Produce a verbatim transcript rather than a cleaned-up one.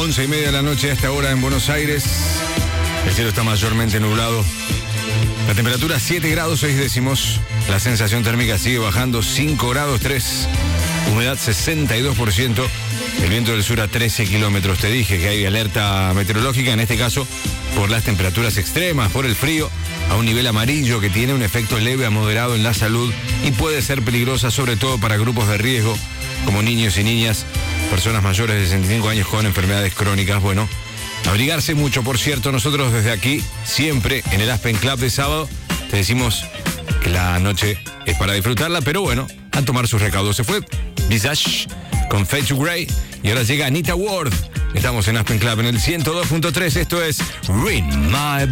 once y media de la noche a esta hora en Buenos Aires. El cielo está mayormente nublado. La temperatura siete grados seis décimos. La sensación térmica sigue bajando cinco grados tres. Humedad sesenta y dos por ciento. El viento del sur a trece kilómetros. Te dije que hay alerta meteorológica, en este caso por las temperaturas extremas, por el frío, a un nivel amarillo que tiene un efecto leve a moderado en la salud y puede ser peligrosa sobre todo para grupos de riesgo como niños y niñas, personas mayores de sesenta y cinco años con enfermedades crónicas. Bueno, abrigarse mucho, por cierto. Nosotros desde aquí, siempre en el Aspen Club de sábado, te decimos que la noche es para disfrutarla, pero bueno, a tomar sus recaudos. Se fue Visage con Fade to Grey y ahora llega Anita Ward. Estamos en Aspen Club en el ciento dos punto tres. Esto es Ring My